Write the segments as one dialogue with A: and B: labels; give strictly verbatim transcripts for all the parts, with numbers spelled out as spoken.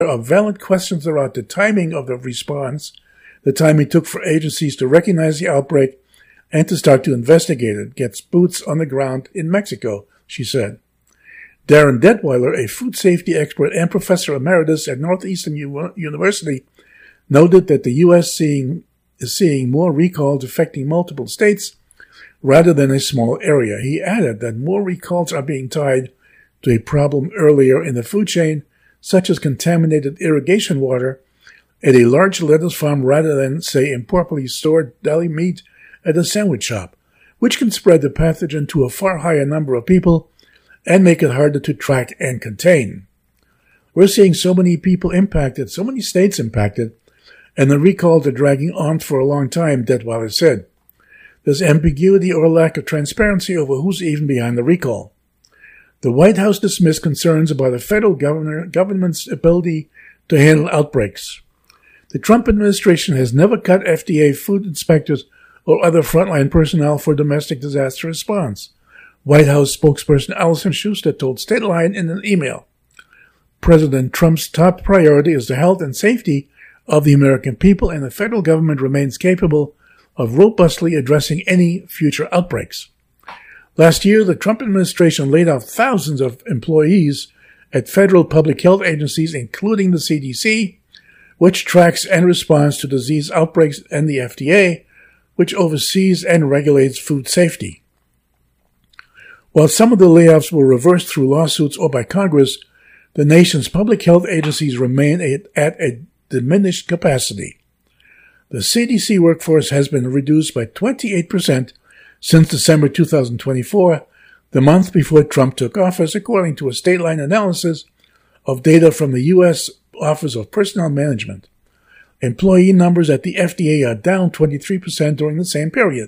A: There are valid questions about the timing of the response, the time it took for agencies to recognize the outbreak and to start to investigate it, gets boots on the ground in Mexico, she said. Darren Detweiler, a food safety expert and professor emeritus at Northeastern U- University, noted that the U S seeing, is seeing more recalls affecting multiple states rather than a small area. He added that more recalls are being tied to a problem earlier in the food chain, such as contaminated irrigation water at a large lettuce farm rather than, say, improperly stored deli meat at a sandwich shop, which can spread the pathogen to a far higher number of people and make it harder to track and contain. We're seeing so many people impacted, so many states impacted, and the recalls are dragging on for a long time, Detweiler said. There's ambiguity or lack of transparency over who's even behind the recall. The White House dismissed concerns about the federal governor, government's ability to handle outbreaks. The Trump administration has never cut F D A food inspectors or other frontline personnel for domestic disaster response, White House spokesperson Allison Schuster told State Line in an email. President Trump's top priority is the health and safety of the American people, and the federal government remains capable of robustly addressing any future outbreaks. Last year, the Trump administration laid off thousands of employees at federal public health agencies, including the C D C, which tracks and responds to disease outbreaks, and the F D A, which oversees and regulates food safety. While some of the layoffs were reversed through lawsuits or by Congress, the nation's public health agencies remain at a diminished capacity. The C D C workforce has been reduced by twenty-eight percent since December two thousand twenty-four, the month before Trump took office, according to a State Line analysis of data from the U S Office of Personnel Management. Employee numbers at the F D A are down twenty-three percent during the same period.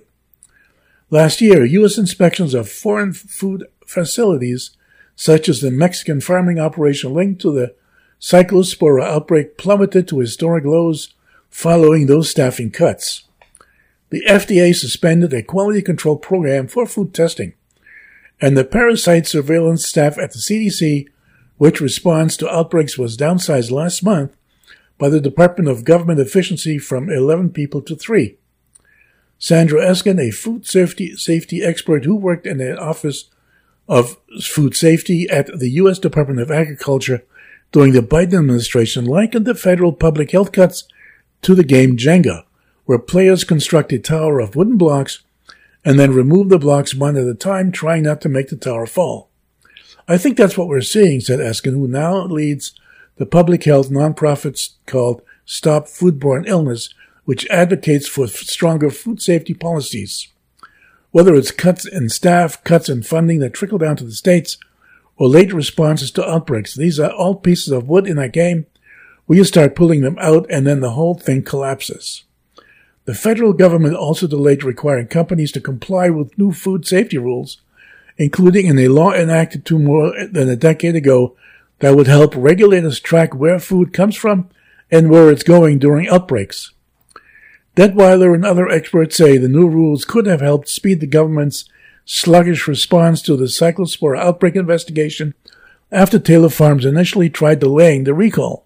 A: Last year, U S inspections of foreign food facilities, such as the Mexican farming operation linked to the Cyclospora outbreak, plummeted to historic lows following those staffing cuts. The F D A suspended a quality control program for food testing, and the parasite surveillance staff at the C D C, which responds to outbreaks, was downsized last month by the Department of Government Efficiency from eleven people to three. Sandra Eskin, a food safety, safety expert who worked in the Office of Food Safety at the U S Department of Agriculture during the Biden administration, likened the federal public health cuts to the game Jenga, where players construct a tower of wooden blocks and then remove the blocks one at a time, trying not to make the tower fall. I think that's what we're seeing, said Eskin, who now leads the public health nonprofit called Stop Foodborne Illness, which advocates for stronger food safety policies. Whether it's cuts in staff, cuts in funding that trickle down to the states, or late responses to outbreaks, these are all pieces of wood in a game where you start pulling them out and then the whole thing collapses. The federal government also delayed requiring companies to comply with new food safety rules, including in a law enacted two more than a decade ago that would help regulators track where food comes from and where it's going during outbreaks. Detweiler and other experts say the new rules could have helped speed the government's sluggish response to the Cyclospora outbreak investigation after Taylor Farms initially tried delaying the recall.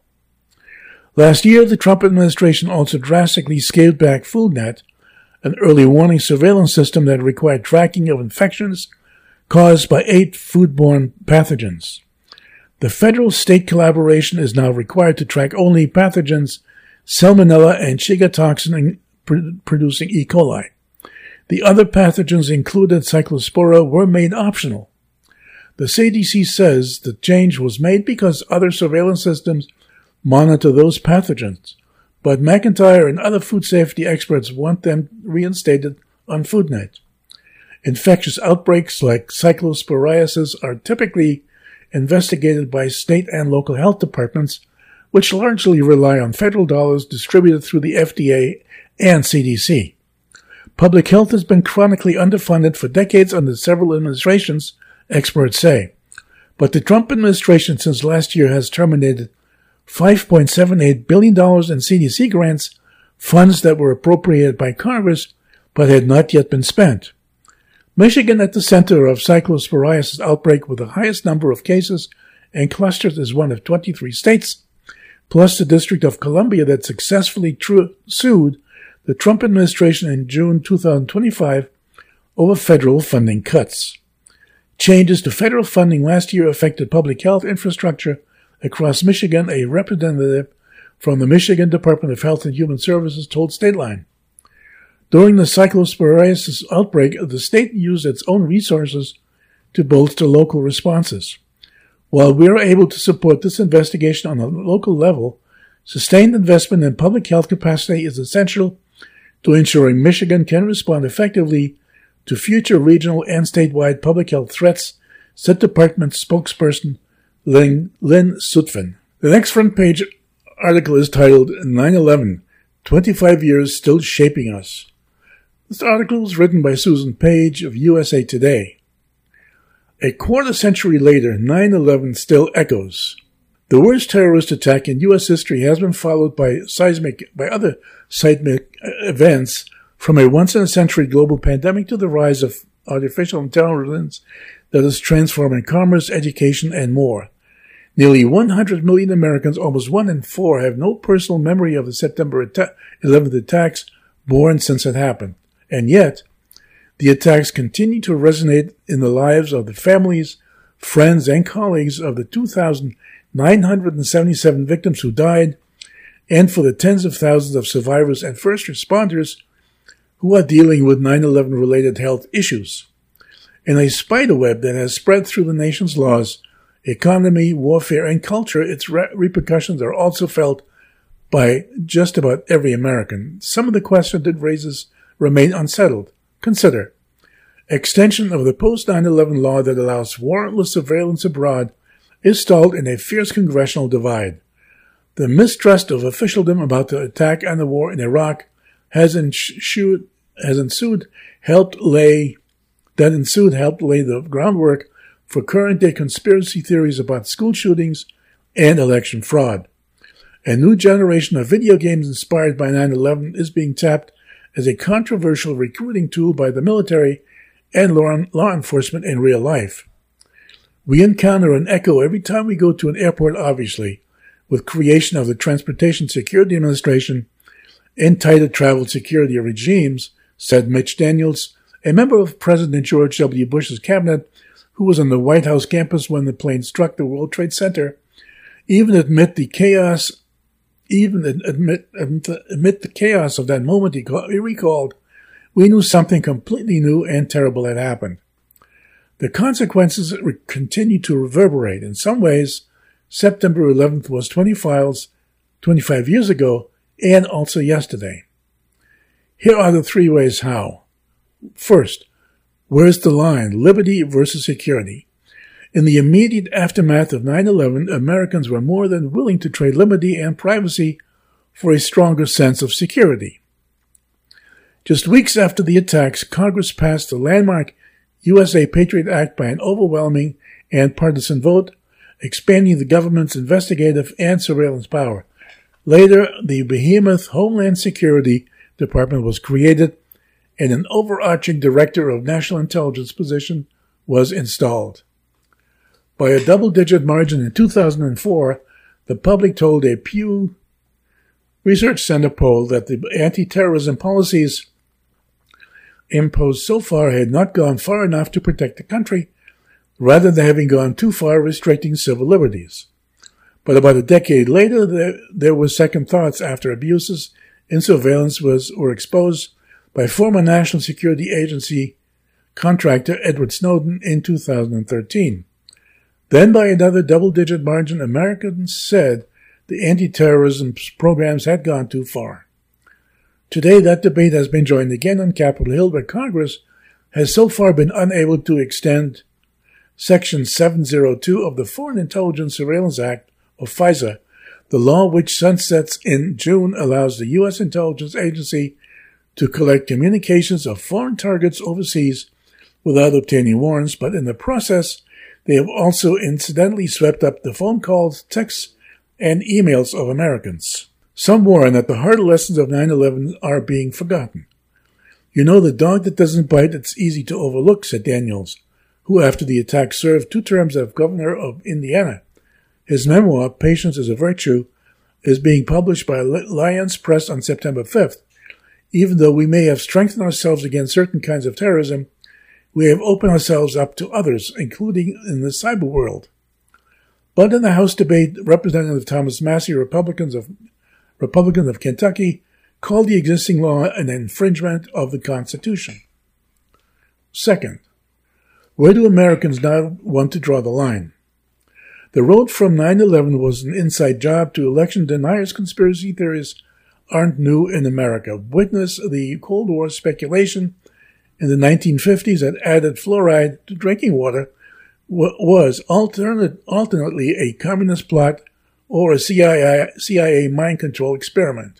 A: Last year, the Trump administration also drastically scaled back FoodNet, an early warning surveillance system that required tracking of infections caused by eight foodborne pathogens. The federal-state collaboration is now required to track only pathogens Salmonella and Shiga toxin producing E. coli. The other pathogens included Cyclospora were made optional. The C D C says the change was made because other surveillance systems monitor those pathogens, but McIntyre and other food safety experts want them reinstated on FoodNet. Infectious outbreaks like cyclosporiasis are typically investigated by state and local health departments, which largely rely on federal dollars distributed through the F D A and C D C. Public health has been chronically underfunded for decades under several administrations, experts say. But the Trump administration since last year has terminated five point seven eight billion dollars in C D C grants, funds that were appropriated by Congress but had not yet been spent. Michigan, at the center of cyclosporiasis outbreak with the highest number of cases and clusters, is one of twenty-three states plus the District of Columbia that successfully tru- sued the Trump administration in June twenty twenty-five over federal funding cuts. Changes to federal funding last year affected public health infrastructure across Michigan, a representative from the Michigan Department of Health and Human Services told Stateline. During the cyclosporiasis outbreak, the state used its own resources to bolster local responses. While we are able to support this investigation on a local level, sustained investment in public health capacity is essential to ensuring Michigan can respond effectively to future regional and statewide public health threats, said Department spokesperson Lynn, Lynn Sutphin. The next front page article is titled nine eleven, twenty-five Years Still Shaping Us. This article was written by Susan Page of U S A Today. A quarter century later, nine eleven still echoes. The worst terrorist attack in U S history has been followed by seismic, by other seismic events, from a once-in-a-century global pandemic to the rise of artificial intelligence that is transforming commerce, education, and more. Nearly one hundred million Americans, almost one in four, have no personal memory of the September eleventh attacks born since it happened. And yet, the attacks continue to resonate in the lives of the families, friends, and colleagues of the two thousand nine hundred seventy-seven victims who died, and for the tens of thousands of survivors and first responders who are dealing with nine eleven related health issues. In a spiderweb that has spread through the nation's laws, economy, warfare, and culture, its re- repercussions are also felt by just about every American. Some of the questions it raises remain unsettled. Consider extension of the post nine eleven law that allows warrantless surveillance abroad is stalled in a fierce congressional divide. The mistrust of officialdom about the attack and the war in Iraq has ensued, has ensued, helped lay, that ensued helped lay the groundwork for current-day conspiracy theories about school shootings and election fraud. A new generation of video games inspired by nine eleven is being tapped as a controversial recruiting tool by the military and law enforcement in real life. We encounter an echo every time we go to an airport, obviously, with creation of the Transportation Security Administration and tighter travel security regimes, said Mitch Daniels, a member of President George W. Bush's cabinet who was on the White House campus when the plane struck the World Trade Center. Even amid the chaos, even admit, amid the chaos of that moment, he, called, he recalled, we knew something completely new and terrible had happened. The consequences continue to reverberate. In some ways, September eleventh was twenty-five years ago and also yesterday. Here are the three ways how. First, where's the line? Liberty versus security. In the immediate aftermath of nine eleven, Americans were more than willing to trade liberty and privacy for a stronger sense of security. Just weeks after the attacks, Congress passed the landmark U S A Patriot Act by an overwhelming and partisan vote, expanding the government's investigative and surveillance power. Later, the behemoth Homeland Security Department was created, and an overarching Director of National Intelligence position was installed. By a double-digit margin in two thousand four, the public told a Pew Research Center poll that the anti-terrorism policies imposed so far had not gone far enough to protect the country, rather than having gone too far restricting civil liberties. But about a decade later, there, there were second thoughts after abuses in surveillance was, were exposed by former National Security Agency contractor Edward Snowden in two thousand thirteen. Then, by another double-digit margin, Americans said the anti-terrorism programs had gone too far. Today, that debate has been joined again on Capitol Hill, where Congress has so far been unable to extend Section seven oh two of the Foreign Intelligence Surveillance Act, or FISA. The law, which sunsets in June, allows the U S intelligence agency to collect communications of foreign targets overseas without obtaining warrants, but in the process, they have also incidentally swept up the phone calls, texts, and emails of Americans. Some warn that the hard lessons of nine eleven are being forgotten. You know, the dog that doesn't bite, it's easy to overlook, said Daniels, who after the attack served two terms as governor of Indiana. His memoir, Patience is a Virtue, is being published by Alliance Press on September fifth. Even though we may have strengthened ourselves against certain kinds of terrorism, we have opened ourselves up to others, including in the cyber world. But in the House debate, Representative Thomas Massie, Republicans of, Republican of Kentucky, called the existing law an infringement of the Constitution. Second, where do Americans now want to draw the line? The road from nine eleven was an inside job to election deniers. Conspiracy theories aren't new in America. Witness the Cold War speculation in the nineteen fifties that added fluoride to drinking water was alternate, alternately a communist plot or a C I A, C I A mind control experiment,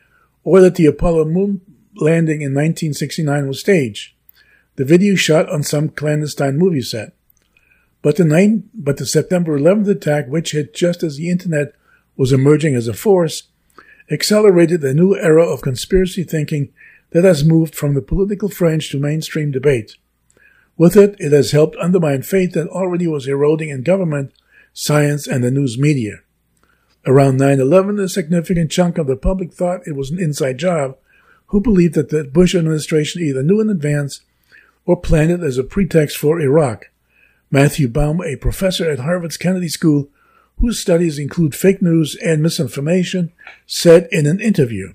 A: or that the Apollo moon landing in nineteen sixty-nine was staged, the video shot on some clandestine movie set. But the, nine, but the September eleventh attack, which hit just as the Internet was emerging as a force, accelerated a new era of conspiracy thinking that has moved from the political fringe to mainstream debate. With it, it has helped undermine faith that already was eroding in government, science, and the news media. Around nine eleven, a significant chunk of the public thought it was an inside job, who believed that the Bush administration either knew in advance or planned it as a pretext for Iraq. Matthew Baum, a professor at Harvard's Kennedy School, whose studies include fake news and misinformation, said in an interview,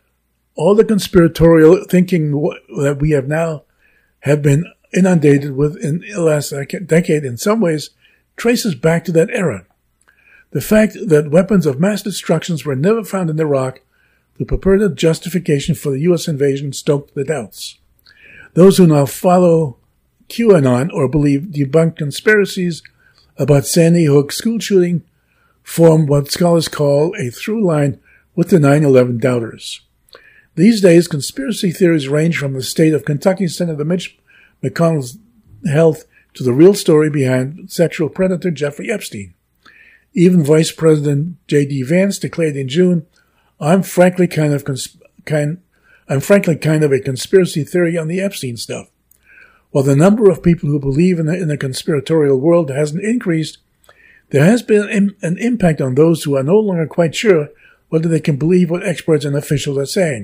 A: "All the conspiratorial thinking that we have now have been inundated with in the last decade in some ways traces back to that era. The fact that weapons of mass destruction were never found in Iraq, the purported justification for the U S invasion, stoked the doubts. Those who now follow QAnon or believe debunked conspiracies about Sandy Hook school shooting form what scholars call a through line with the nine eleven doubters. These days, conspiracy theories range from the state of Kentucky Senator Mitch McConnell's health to the real story behind sexual predator Jeffrey Epstein. Even Vice President J D Vance declared in June, "I'm frankly kind of cons- kind, I'm frankly kind of a conspiracy theory on the Epstein stuff." While the number of people who believe in the, in the conspiratorial world hasn't increased, there has been an, an impact on those who are no longer quite sure whether they can believe what experts and officials are saying.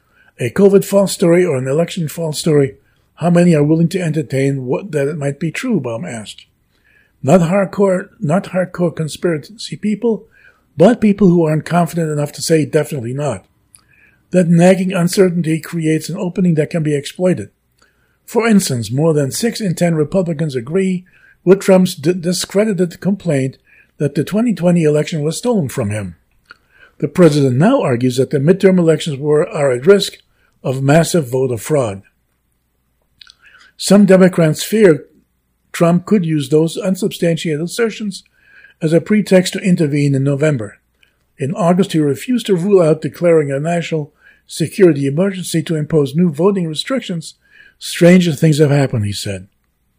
A: A COVID false story or an election false story, how many are willing to entertain what, that it might be true, Baum asked. Not hardcore, not hardcore conspiracy people, but people who aren't confident enough to say definitely not. That nagging uncertainty creates an opening that can be exploited. For instance, more than six in ten Republicans agree with Trump's d- discredited complaint that the twenty twenty election was stolen from him. The president now argues that the midterm elections were are at risk of massive voter fraud. Some Democrats fear Trump could use those unsubstantiated assertions as a pretext to intervene in November. In August, he refused to rule out declaring a national security emergency to impose new voting restrictions. Stranger things have happened, he said.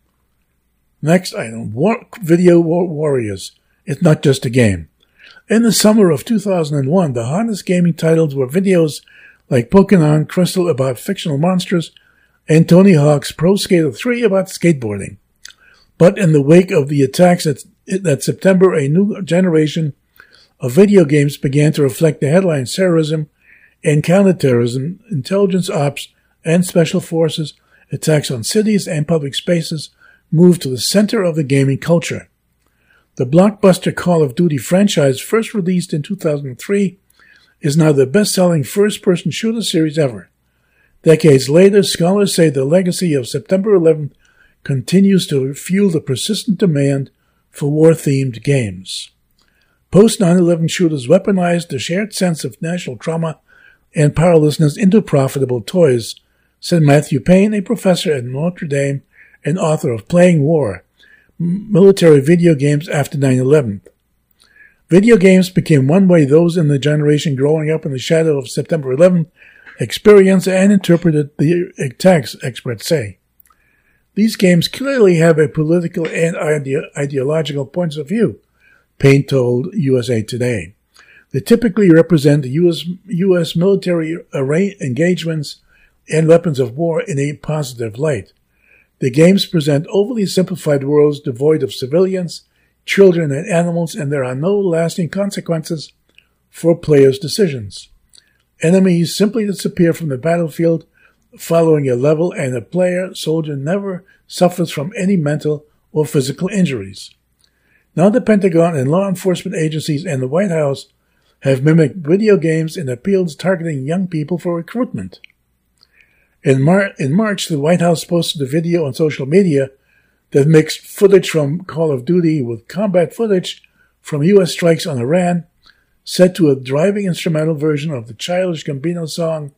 A: Next item, war, video war warriors. It's not just a game. In the summer of two thousand one, the hottest gaming titles were videos like Pokemon Crystal about fictional monsters and Tony Hawk's Pro Skater three about skateboarding. But in the wake of the attacks at, that September, a new generation of video games began to reflect the headlines terrorism and counterterrorism, intelligence ops, and special forces. Attacks on cities and public spaces moved to the center of the gaming culture. The blockbuster Call of Duty franchise, first released in two thousand three, is now the best-selling first-person shooter series ever. Decades later, scholars say the legacy of September eleventh continues to fuel the persistent demand for war-themed games. Post nine eleven shooters weaponized the shared sense of national trauma and powerlessness into profitable toys, said Matthew Payne, a professor at Notre Dame and author of Playing War, Military Video Games After nine eleven. Video games became one way those in the generation growing up in the shadow of September eleventh experienced and interpreted the attacks, experts say. These games clearly have a political and ide- ideological points of view, Payne told U S A Today. They typically represent the U S, U S military array engagements and weapons of war in a positive light. The games present overly simplified worlds devoid of civilians, children, and animals, and there are no lasting consequences for players' decisions. Enemies simply disappear from the battlefield following a level, and a player soldier never suffers from any mental or physical injuries. Now the Pentagon and law enforcement agencies and the White House have mimicked video games in appeals targeting young people for recruitment. In, Mar- in March, the White House posted a video on social media that mixed footage from Call of Duty with combat footage from U S strikes on Iran, set to a driving instrumental version of the Childish Gambino song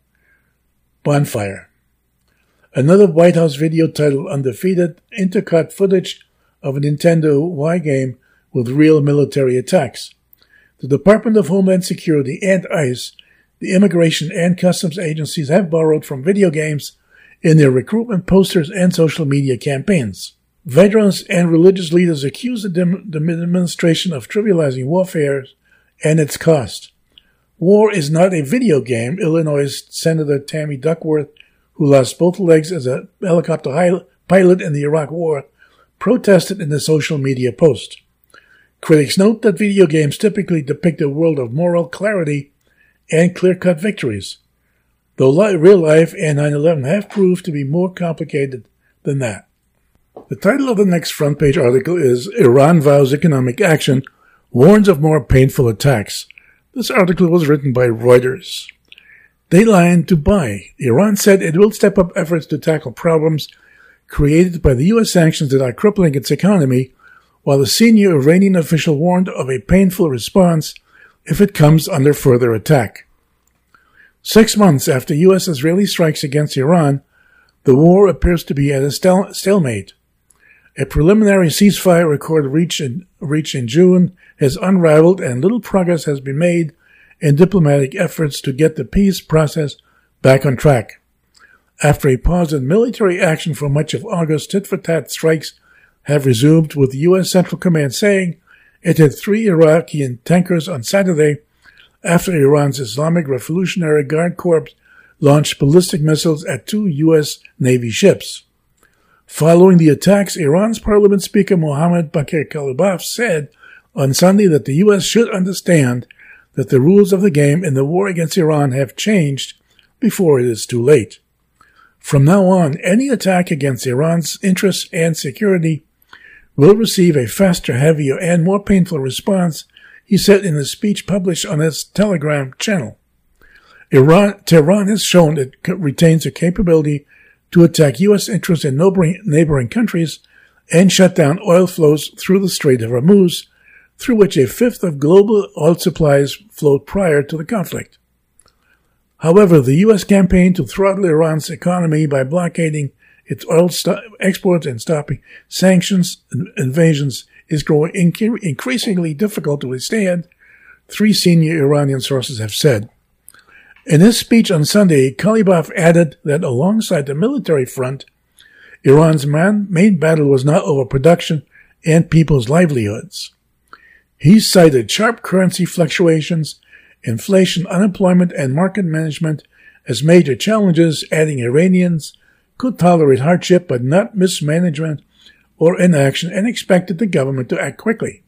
A: Bonfire. Another White House video titled Undefeated intercut footage of a Nintendo Y game with real military attacks. The Department of Homeland Security and ICE, the Immigration and Customs agencies, have borrowed from video games in their recruitment posters and social media campaigns. Veterans and religious leaders accuse the, dim- the administration of trivializing warfare and its cost. War is not a video game, Illinois Senator Tammy Duckworth, who lost both legs as a helicopter pilot in the Iraq War, protested in the social media post. Critics note that video games typically depict a world of moral clarity and clear-cut victories, though li- real life and nine eleven have proved to be more complicated than that. The title of the next front page article is Iran Vows Economic Action, Warns of More Painful Attacks. This article was written by Reuters. Dateline Dubai. Iran said it will step up efforts to tackle problems created by the U S sanctions that are crippling its economy, while a senior Iranian official warned of a painful response if it comes under further attack. Six months after U S-Israeli strikes against Iran, the war appears to be at a stal- stalemate. A preliminary ceasefire accord reached in, reached in June has unraveled, and little progress has been made in diplomatic efforts to get the peace process back on track. After a pause in military action for much of August, tit-for-tat strikes have resumed, with the U S Central Command saying it hit three Iraqi tankers on Saturday after Iran's Islamic Revolutionary Guard Corps launched ballistic missiles at two U S Navy ships. Following the attacks, Iran's Parliament Speaker Mohammad Bagher Ghalibaf said on Sunday that the U S should understand that the rules of the game in the war against Iran have changed before it is too late. From now on, any attack against Iran's interests and security will receive a faster, heavier, and more painful response, he said in a speech published on his Telegram channel. Iran, Tehran has shown it retains the capability to attack U S interests in neighboring countries and shut down oil flows through the Strait of Hormuz, through which a fifth of global oil supplies flowed prior to the conflict. However, the U S campaign to throttle Iran's economy by blockading its oil st- exports and stopping sanctions and invasions is growing inc- increasingly difficult to withstand, three senior Iranian sources have said. In his speech on Sunday, Ghalibaf added that alongside the military front, Iran's man- main battle was not overproduction and people's livelihoods. He cited sharp currency fluctuations, inflation, unemployment, and market management as major challenges, adding Iranians could tolerate hardship but not mismanagement or inaction, and expected the government to act quickly.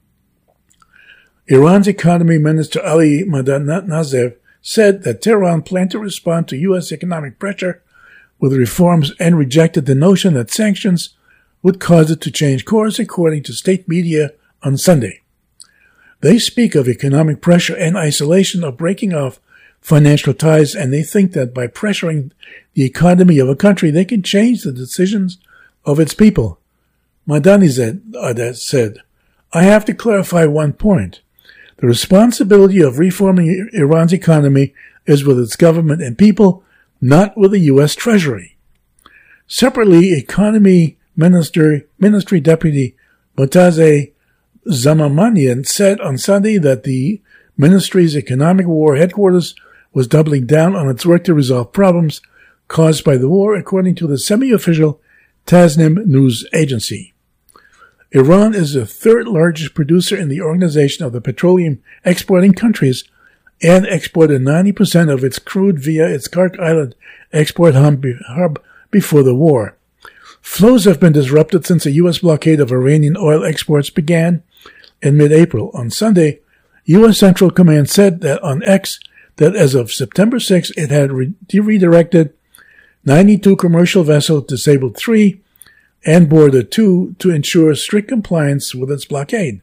A: Iran's economy minister Ali Madanazeh said that Tehran planned to respond to U S economic pressure with reforms and rejected the notion that sanctions would cause it to change course, according to state media on Sunday. They speak of economic pressure and isolation, of breaking off financial ties, and they think that by pressuring the economy of a country, they can change the decisions of its people. Madanizadeh said, I have to clarify one point. The responsibility of reforming Iran's economy is with its government and people, not with the U S Treasury. Separately, Economy Minister, Ministry Deputy Motazeh Zamamanian said on Sunday that the ministry's economic war headquarters was doubling down on its work to resolve problems caused by the war, according to the semi-official Tasnim news agency. Iran is the third largest producer in the Organization of the Petroleum Exporting Countries and exported ninety percent of its crude via its Khark Island export hub before the war. Flows have been disrupted since a U S blockade of Iranian oil exports began in mid-April. On Sunday, U S Central Command said that on X that as of September sixth, it had re- redirected ninety-two commercial vessels, disabled three, and boarded two to ensure strict compliance with its blockade.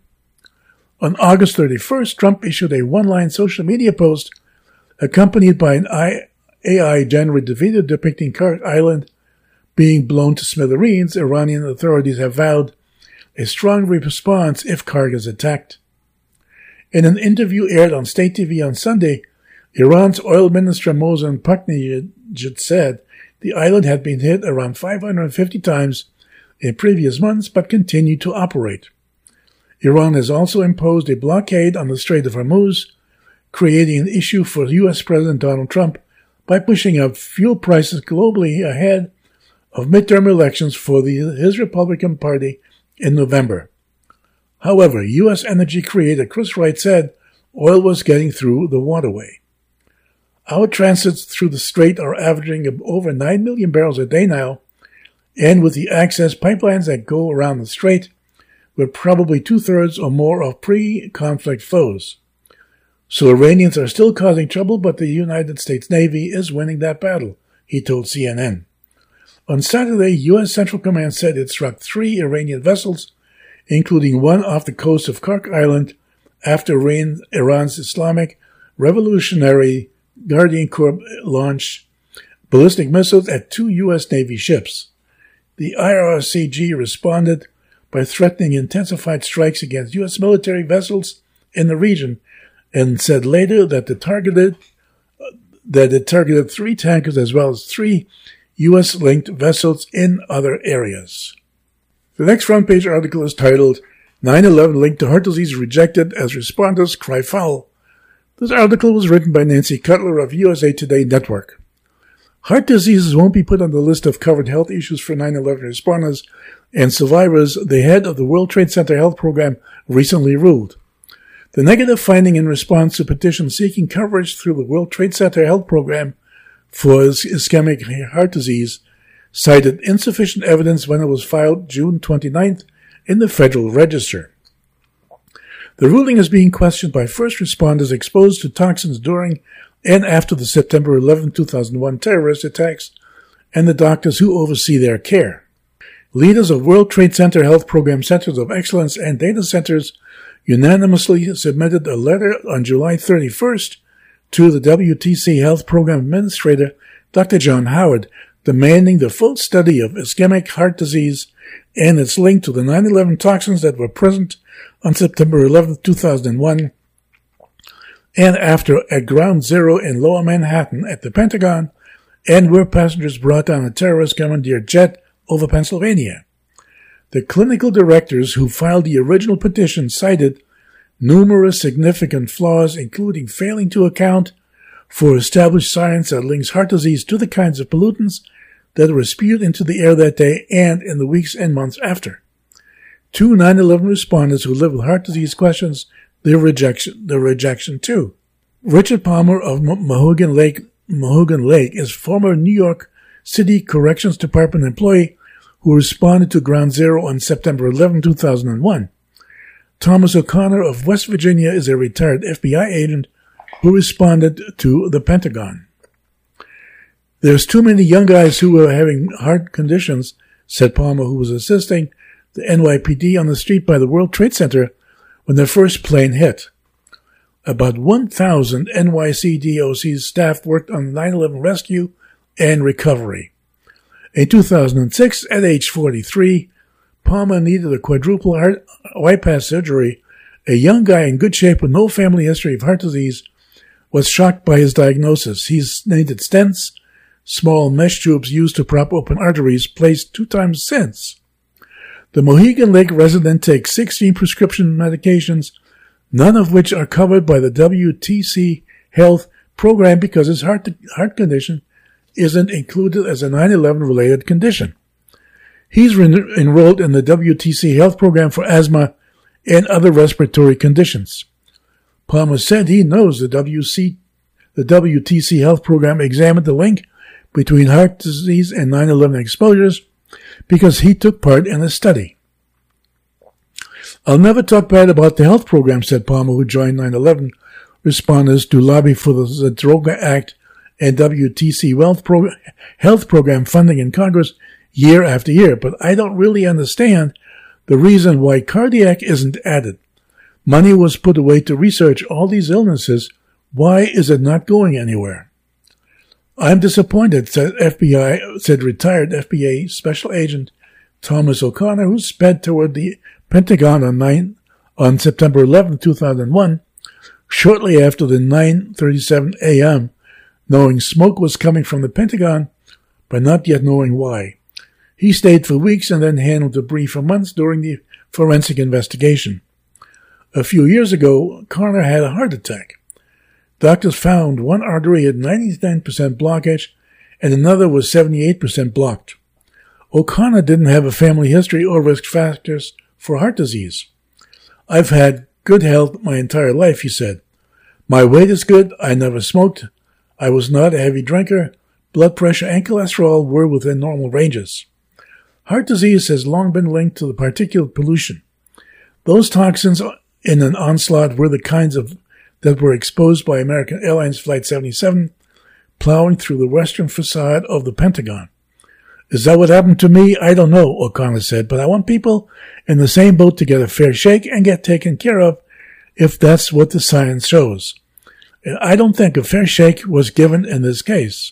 A: On August thirty-first, Trump issued a one-line social media post accompanied by an A I-generated video depicting Kark Island being blown to smithereens. Iranian authorities have vowed a strong response if Kark is attacked. In an interview aired on state T V on Sunday, Iran's oil minister Mohsen Paknijad said the island had been hit around five hundred fifty times in previous months but continued to operate. Iran has also imposed a blockade on the Strait of Hormuz, creating an issue for U S President Donald Trump by pushing up fuel prices globally ahead of midterm elections for the, his Republican Party in November. However, U S Energy creator Chris Wright said oil was getting through the waterway. Our transits through the strait are averaging over nine million barrels a day now, and with the access pipelines that go around the strait, we're probably two-thirds or more of pre-conflict foes. So Iranians are still causing trouble, but the United States Navy is winning that battle, he told C N N. On Saturday, U S Central Command said it struck three Iranian vessels, including one off the coast of Kark Island, after Iran's Islamic Revolutionary Guardian Corps launched ballistic missiles at two U S Navy ships. The I R C G responded by threatening intensified strikes against U S military vessels in the region, and said later that the targeted uh, that it targeted three tankers as well as three U S-linked vessels in other areas. The next front page article is titled nine eleven linked to heart disease rejected as responders cry foul. This article was written by Nancy Cutler of U S A Today Network. Heart diseases won't be put on the list of covered health issues for nine eleven responders and survivors, the head of the World Trade Center Health Program recently ruled. The negative finding in response to petitions seeking coverage through the World Trade Center Health Program for ischemic heart disease cited insufficient evidence when it was filed June twenty-ninth in the Federal Register. The ruling is being questioned by first responders exposed to toxins during and after the September eleventh, two thousand one terrorist attacks and the doctors who oversee their care. Leaders of World Trade Center Health Program Centers of Excellence and data centers unanimously submitted a letter on July thirty-first to the W T C Health Program Administrator, Doctor John Howard, demanding the full study of ischemic heart disease and its link to the nine eleven toxins that were present on September eleventh, two thousand one, and after at Ground Zero in Lower Manhattan at the Pentagon, and where passengers brought down a terrorist commandeered jet over Pennsylvania. The clinical directors who filed the original petition cited numerous significant flaws, including failing to account for established science that links heart disease to the kinds of pollutants that were spewed into the air that day and in the weeks and months after. Two nine eleven responders who live with heart disease questions their rejection, their rejection too. Richard Palmer of Mahogan Lake, Mahogan Lake is former New York City Corrections Department employee who responded to Ground Zero on September eleventh, two thousand one. Thomas O'Connor of West Virginia is a retired F B I agent who responded to the Pentagon. There's too many young guys who are having heart conditions, said Palmer, who was assisting the N Y P D on the street by the World Trade Center when the first plane hit. About one thousand N Y C D O C's staff worked on the nine eleven rescue and recovery. In two thousand six, at age forty-three, Palmer needed a quadruple heart bypass surgery. A young guy in good shape with no family history of heart disease was shocked by his diagnosis. He's needed stents, small mesh tubes used to prop open arteries, placed two times since. The Mohegan Lake resident takes sixteen prescription medications, none of which are covered by the W T C Health program because his heart heart condition isn't included as a nine eleven related condition. He's re- enrolled in the W T C Health program for asthma and other respiratory conditions. Palmer said he knows the W C, the W T C Health program examined the link between heart disease and nine eleven exposures because he took part in a study. I'll never talk bad about the health program, said Palmer, who joined nine eleven responders to lobby for the Zadroga Act and W T C health, pro- health program funding in Congress year after year. But I don't really understand the reason why cardiac isn't added. Money was put away to research all these illnesses. Why is it not going anywhere? I'm disappointed, said F B I, said retired F B I Special Agent Thomas O'Connor, who sped toward the Pentagon on nine on September eleventh, two thousand one, shortly after the nine thirty-seven a.m., knowing smoke was coming from the Pentagon, but not yet knowing why. He stayed for weeks and then handled debris for months during the forensic investigation. A few years ago, Connor had a heart attack. Doctors found one artery had ninety-nine percent blockage and another was seventy-eight percent blocked. O'Connor didn't have a family history or risk factors for heart disease. I've had good health my entire life, he said. My weight is good. I never smoked. I was not a heavy drinker. Blood pressure and cholesterol were within normal ranges. Heart disease has long been linked to the particulate pollution. Those toxins in an onslaught were the kinds of that were exposed by American Airlines Flight seventy-seven, plowing through the western facade of the Pentagon. Is that what happened to me? I don't know, O'Connor said, but I want people in the same boat to get a fair shake and get taken care of if that's what the science shows. And I don't think a fair shake was given in this case.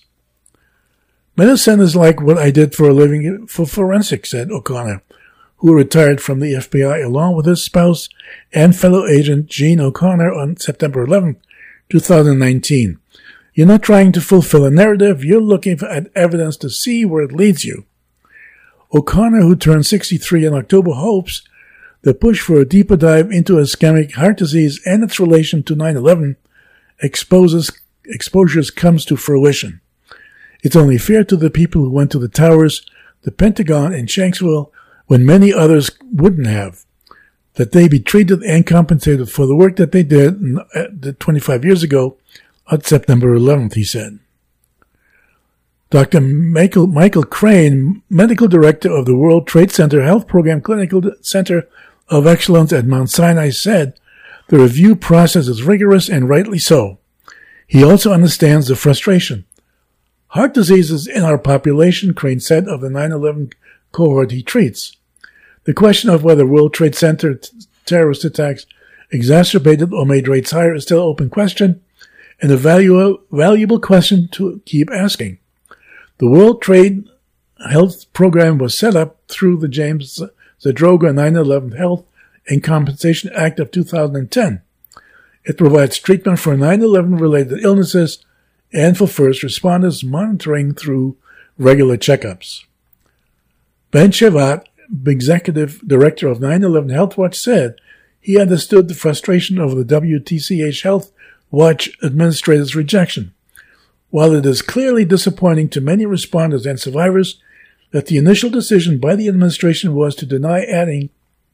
A: Medicine is like what I did for a living for forensics, said O'Connor, who retired from the F B I along with his spouse and fellow agent Jean O'Connor on September eleventh, two thousand nineteen. You're not trying to fulfill a narrative, you're looking for evidence to see where it leads you. O'Connor, who turned sixty-three in October, hopes the push for a deeper dive into ischemic heart disease and its relation to nine eleven exposes exposures comes to fruition. It's only fair to the people who went to the towers, the Pentagon, and Shanksville when many others wouldn't have, that they be treated and compensated for the work that they did twenty-five years ago on September eleventh, he said. Doctor Michael, Michael Crane, medical director of the World Trade Center Health Program Clinical Center of Excellence at Mount Sinai, said the review process is rigorous and rightly so. He also understands the frustration. Heart disease is in our population, Crane said of the nine eleven cohort he treats. The question of whether World Trade Center t- terrorist attacks exacerbated or made rates higher is still an open question, and a valuable, valuable question to keep asking. The World Trade Health Program was set up through the James Zadroga nine eleven Health and Compensation Act of two thousand ten. It provides treatment for nine eleven related illnesses and for first responders monitoring through regular checkups. Ben Shevat, executive director of nine eleven Health Watch, said he understood the frustration over the W T C H Health Watch administrator's rejection. While it is clearly disappointing to many responders and survivors that the initial decision by the administration was to deny adding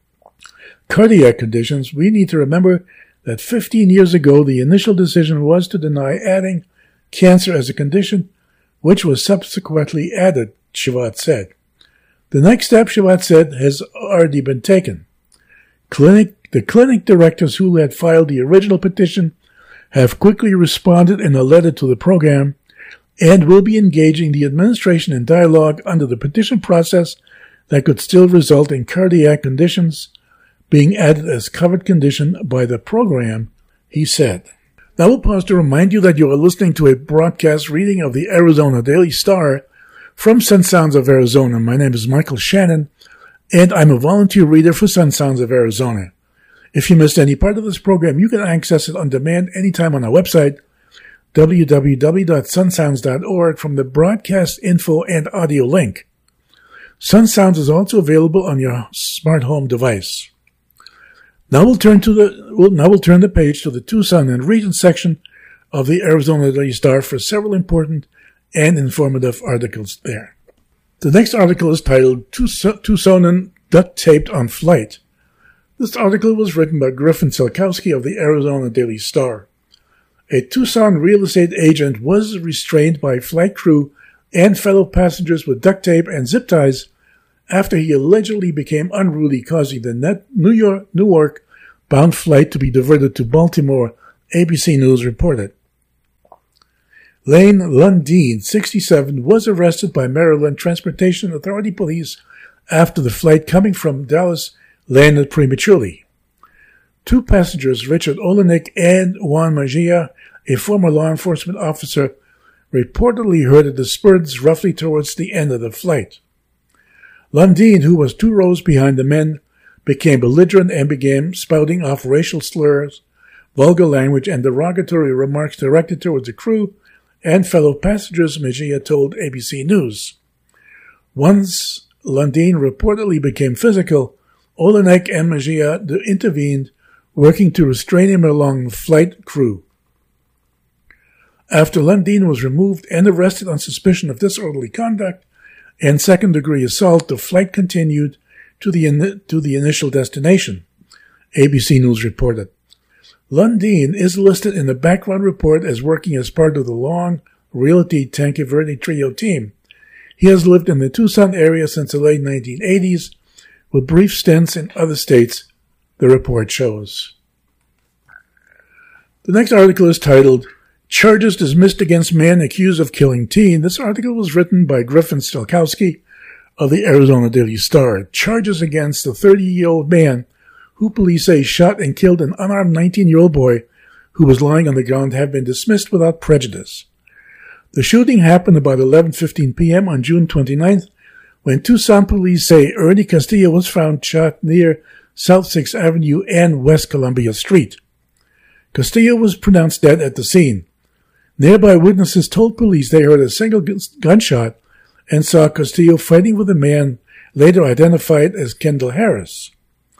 A: cardiac conditions, we need to remember that fifteen years ago the initial decision was to deny adding cancer as a condition, which was subsequently added, Shevat said. The next step, Shevat said, has already been taken. Clinic, the clinic directors who had filed the original petition have quickly responded in a letter to the program and will be engaging the administration in dialogue under the petition process that could still result in cardiac conditions being added as covered condition by the program, he said. Now we'll pause to remind you that you are listening to a broadcast reading of the Arizona Daily Star from Sun Sounds of Arizona. My name is Michael Shannon, and I'm a volunteer reader for Sun Sounds of Arizona. If you missed any part of this program, you can access it on demand anytime on our website, w w w dot sun sounds dot org, from the broadcast info and audio link. Sun Sounds is also available on your smart home device. Now we'll turn to the we'll, now we'll turn the page to the Tucson and region section of the Arizona Daily Star for several important and informative articles there. The next article is titled Tucsonan Duct Taped on Flight. This article was written by Griffin Selkowski of the Arizona Daily Star. A Tucson real estate agent was restrained by flight crew and fellow passengers with duct tape and zip ties after he allegedly became unruly, causing the net New York, Newark-bound flight to be diverted to Baltimore, A B C News reported. Lane Lundeen, sixty-seven, was arrested by Maryland Transportation Authority police after the flight coming from Dallas landed prematurely. Two passengers, Richard Olenek and Juan Mejia, a former law enforcement officer, reportedly herded the Spurs roughly towards the end of the flight. Lundeen, who was two rows behind the men, became belligerent and began spouting off racial slurs, vulgar language, and derogatory remarks directed towards the crew and fellow passengers, Mejia told A B C News. Once Lundeen reportedly became physical, Olenek and Mejia intervened, working to restrain him along the flight crew. After Lundeen was removed and arrested on suspicion of disorderly conduct and second-degree assault, the flight continued to the in- to the initial destination, A B C News reported. Lundeen is listed in the background report as working as part of the Long Realty Tanque Verde Trio team. He has lived in the Tucson area since the late nineteen eighties, with brief stints in other states, the report shows. The next article is titled, Charges Dismissed Against Man Accused of Killing Teen. This article was written by Griffin Stelkowski of the Arizona Daily Star. Charges against the thirty-year-old man who police say shot and killed an unarmed nineteen-year-old boy who was lying on the ground have been dismissed without prejudice. The shooting happened about eleven fifteen p.m. on June twenty-ninth, when Tucson police say Ernie Castillo was found shot near South sixth Avenue and West Columbia Street. Castillo was pronounced dead at the scene. Nearby witnesses told police they heard a single gunshot and saw Castillo fighting with a man later identified as Kendall Harris.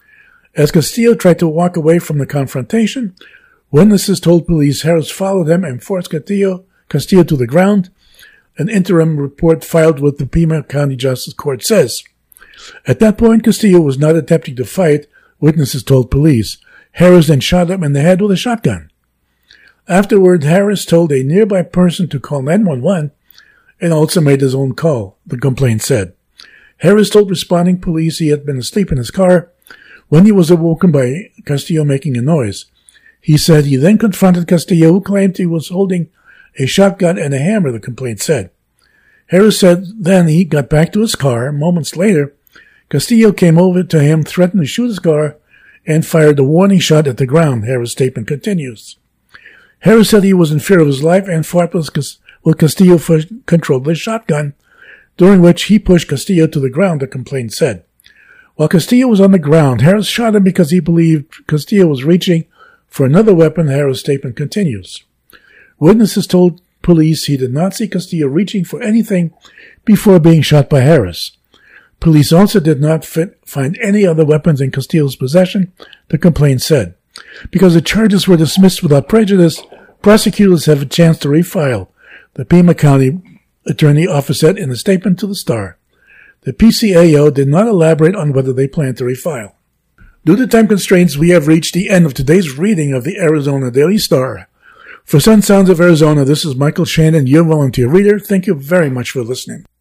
A: As Castillo tried to walk away from the confrontation, witnesses told police Harris followed him and forced Castillo, Castillo to the ground, an interim report filed with the Pima County Justice Court says. At that point, Castillo was not attempting to fight, witnesses told police. Harris then shot him in the head with a shotgun. Afterward, Harris told a nearby person to call nine one one and also made his own call, the complaint said. Harris told responding police he had been asleep in his car when he was awoken by Castillo making a noise. He said he then confronted Castillo, who claimed he was holding a shotgun and a hammer, the complaint said. Harris said then he got back to his car. Moments later, Castillo came over to him, threatened to shoot his car, and fired a warning shot at the ground, Harris' statement continues. Harris said he was in fear of his life and fought with Castillo for control of the shotgun, during which he pushed Castillo to the ground, the complaint said. While Castillo was on the ground, Harris shot him because he believed Castillo was reaching for another weapon, Harris' statement continues. Witnesses told police he did not see Castillo reaching for anything before being shot by Harris. Police also did not fit, find any other weapons in Castillo's possession, the complaint said. Because the charges were dismissed without prejudice, prosecutors have a chance to refile, the Pima County Attorney Office said in a statement to the Star. The P C A O did not elaborate on whether they plan to refile. Due to time constraints, we have reached the end of today's reading of the Arizona Daily Star. For Sun Sounds of Arizona, this is Michael Shannon, your volunteer reader. Thank you very much for listening.